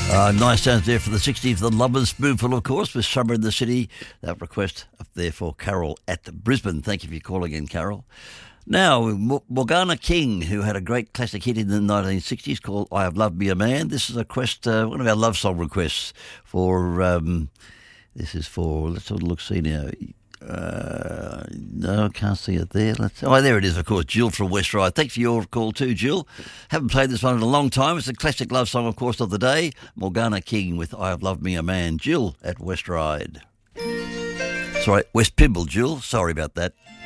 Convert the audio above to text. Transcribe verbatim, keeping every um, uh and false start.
Uh, nice sounds there for the sixties. The Lovers Spoonful, of course, with Summer in the City. That request up there for Carol at Brisbane. Thank you for your call again, Carol. Now, Morgana King, who had a great classic hit in the nineteen sixties called I Have Loved Me a Man. This is a request, uh, one of our love song requests for, um, this is for, let's have a look, see now. Uh, no, I can't see it there. Let's, oh, there it is, of course. Jill from West Ryde. Thanks for your call too, Jill. Haven't played this one in a long time. It's a classic love song, of course, of the day. Morgana King with I Have Loved Me a Man. Jill at West Ryde. Sorry, West Pymble, Jill. Sorry about that.